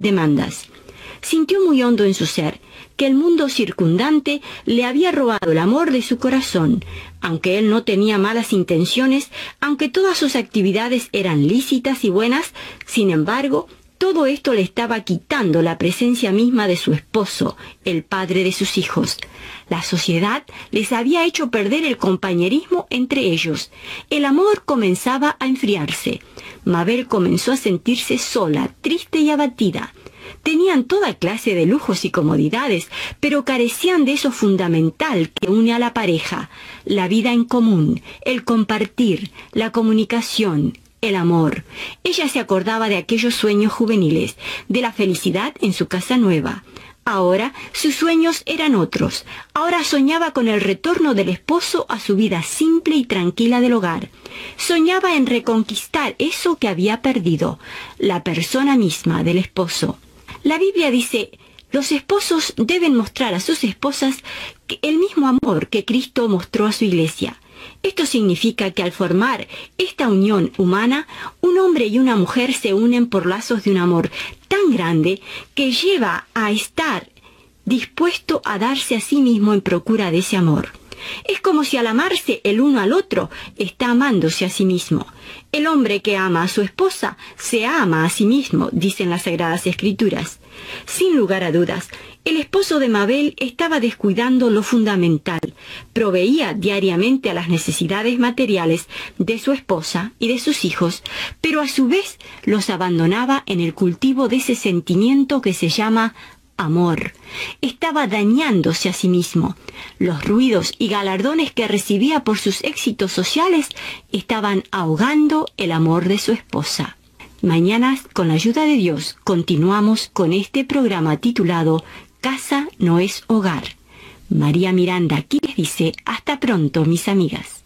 demandas. Sintió muy hondo en su ser que el mundo circundante le había robado el amor de su corazón, aunque él no tenía malas intenciones, aunque todas sus actividades eran lícitas y buenas. Sin embargo, todo esto le estaba quitando la presencia misma de su esposo, el padre de sus hijos. La sociedad les había hecho perder el compañerismo entre ellos. El amor comenzaba a enfriarse. Mabel comenzó a sentirse sola, triste y abatida. Tenían toda clase de lujos y comodidades, pero carecían de eso fundamental que une a la pareja: la vida en común, el compartir, la comunicación, el amor. Ella se acordaba de aquellos sueños juveniles, de la felicidad en su casa nueva. Ahora sus sueños eran otros. Ahora soñaba con el retorno del esposo a su vida simple y tranquila del hogar. Soñaba en reconquistar eso que había perdido, la persona misma del esposo. La Biblia dice: los esposos deben mostrar a sus esposas el mismo amor que Cristo mostró a su iglesia. Esto significa que al formar esta unión humana, un hombre y una mujer se unen por lazos de un amor tan grande que lleva a estar dispuesto a darse a sí mismo en procura de ese amor. Es como si al amarse el uno al otro, está amándose a sí mismo. El hombre que ama a su esposa se ama a sí mismo, dicen las Sagradas Escrituras. Sin lugar a dudas, el esposo de Mabel estaba descuidando lo fundamental. Proveía diariamente a las necesidades materiales de su esposa y de sus hijos, pero a su vez los abandonaba en el cultivo de ese sentimiento que se llama amor. Estaba dañándose a sí mismo. Los ruidos y galardones que recibía por sus éxitos sociales estaban ahogando el amor de su esposa. Mañana, con la ayuda de Dios, continuamos con este programa titulado Casa no es hogar. María Miranda aquí les dice: hasta pronto, mis amigas.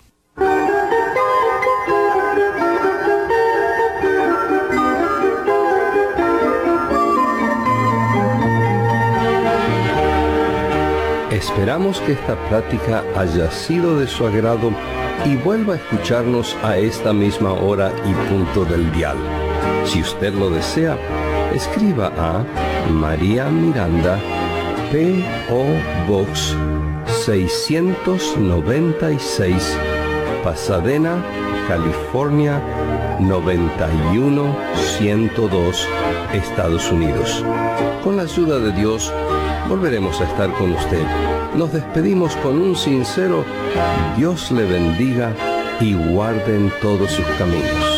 Esperamos que esta plática haya sido de su agrado y vuelva a escucharnos a esta misma hora y punto del dial. Si usted lo desea, escriba a María Miranda, P.O. Box 696, Pasadena, California 91102, Estados Unidos. Con la ayuda de Dios, volveremos a estar con usted. Nos despedimos con un sincero Dios le bendiga y guarde en todos sus caminos.